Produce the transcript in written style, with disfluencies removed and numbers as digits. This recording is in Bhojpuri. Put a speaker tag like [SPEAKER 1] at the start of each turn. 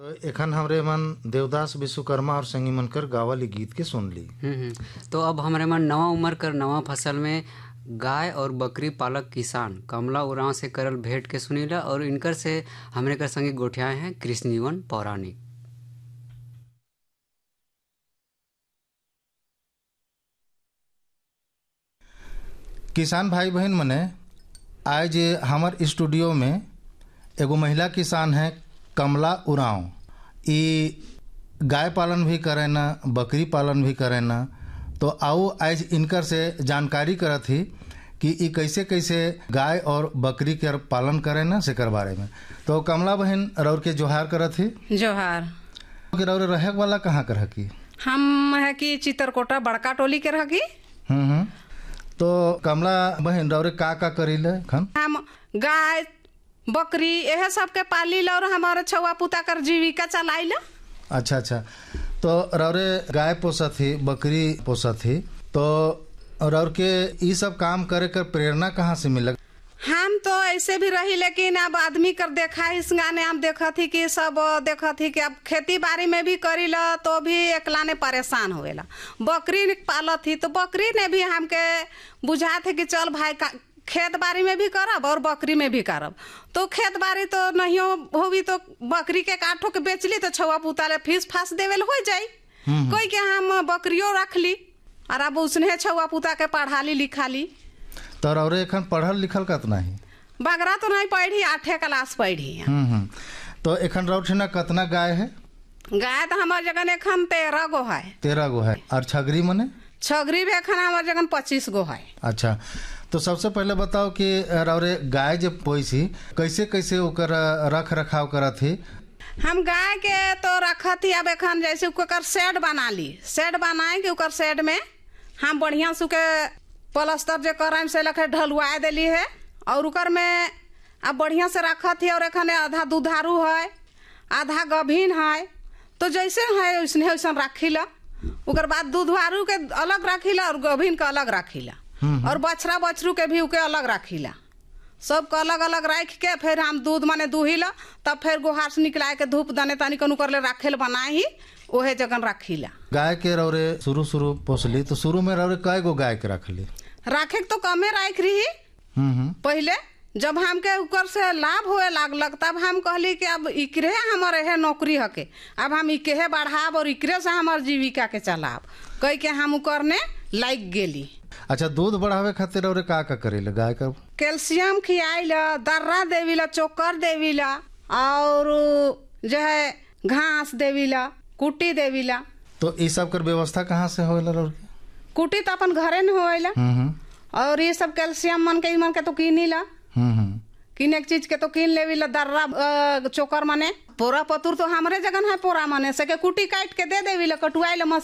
[SPEAKER 1] एखन हमरे मन देवदास विश्वकर्मा और संगी मनकर गावली गीत के सुन ली।
[SPEAKER 2] तो अब हमारे मन नवा उम्र कर नवा फसल में गाय और बकरी पालक किसान कमला उरांव से करल भेंट के सुनीला और इनकर से हमरे कर संगे गोठियाए हैं कृष्ण जीवन पौराणिक।
[SPEAKER 1] किसान भाई बहन मने आज हमार स्टूडियो में एगो महिला किसान है कमला उरांव। ई गाय पालन भी करे न बकरी पालन भी करे न। तो आओ आज इनकर से जानकारी करत ही कि ई कैसे कैसे गाय और बकरी के पालन करे न सेकर बारे में। तो कमला बहन रौर के जोहार करत ही।
[SPEAKER 3] जोहार।
[SPEAKER 1] रौर रहे वाला कहाँ कर हकी?
[SPEAKER 3] हम है कि चित्रकोटा बड़का टोली के रही।
[SPEAKER 1] तो कमला बहन रौरे का करीले खन?
[SPEAKER 3] हम गाय बकरी यह सब के पाली और हमारे छुआ पुता कर जीविका चलाई।
[SPEAKER 1] अच्छा अच्छा। तो रौरे गाय पोसत ही बकरी पोसत ही तो रौर के ये सब काम करे कर प्रेरणा कहाँ से मिला?
[SPEAKER 3] हम तो ऐसे भी रही लेकिन अब आदमी कर देखा इस गाने हम देखा थी कि सब देखा थी कि अब खेती बाड़ी में भी करी ला तो भी एकला ने परेशान होएला। बकरी पालत थी तो बकरी ने भी हमके बुझा थे कि चल भाई खेत बाड़ी में भी करब और बकरी में भी करब। तो खेत बाड़ी तो नहीं होगी तो बकरी के काठो के बेच ली तो छुआ पुता ले फीस फास देवेल हो जाई। कोई के हम बकरियों रख ली और अब उसने छुआ पुता के पढ़ा ली लिखा ली।
[SPEAKER 1] तो रौरे एखन पढ़ल लिखल कतना ही?
[SPEAKER 3] बगरा तो नहीं पढ़ी 8वीं क्लास पढ़ी।
[SPEAKER 1] तो एखन रौर ठेना कतना गाय है?
[SPEAKER 3] गाय तो हमारे जगन एखन 13 गो है।
[SPEAKER 1] 13 गो है। और छगरी मने?
[SPEAKER 3] छगरी भी एखन हमारे जगन 25 गो है।
[SPEAKER 1] अच्छा। तो सबसे पहले बताओ कि रौरे गाय जब पोसी कैसे कैसे ओकर रख रखाव करत ही?
[SPEAKER 3] हम गाय के तो रखत ही अब एखन जैसे ओकर शेड बना ली। शेड बनाए कि ओकर शेड में हम बढ़िया सुके प्लास्टर जो कराम से लखे ढलुआ दिली है और उकर में अब बढ़िया से रखत ही। और एखने आधा दुधारू है आधा गभीन है तो जैसे है उसने वैसन रखीला। उकर बाद दुधारू के अलग रखीला और गभीन के अलग रखीला और बछड़ा बछरू के भी उके अलग रखीला। सबके अलग अलग रख के फिर हम दूध माने दुहिला तब फिर गोहार से निकला के धूप दाने तानी कनु कर ले रखेल बनाए ही ओहे जगन रखीला।
[SPEAKER 1] गाय के रौरे शुरू पोसली तो शुरू में रौरे कई गो गाय के रखली?
[SPEAKER 3] रखे तो कमे रख रही पहले। जब हमके ऊपर से लाभ होए लागलक तब हम कहली कि अब इकरे हमारे है नौकरी हके अब हम इके बढ़ाब और इकरे से हमार जीविका के चलाब कह के हम करने लाग गेली।
[SPEAKER 1] अच्छा। दूध बढ़ावे खातिर और का करेला गाय का?
[SPEAKER 3] कैल्शियम खियाइला दर्रा देविला चोकर देविला और जो है घास देविला कुटी देविला। तो
[SPEAKER 1] ये सब कर व्यवस्था कहाँ से होएला?
[SPEAKER 3] कुटी तो अपन घरे में होएला और ये सब कैल्शियम मन के तो किनीला। किने एक चीज के तो किन लेविला दर्रा चोकर मने पोरा पतुर तो हमरे जगन है पोरा मने से के कुटी काट के दे देविला कटुआइला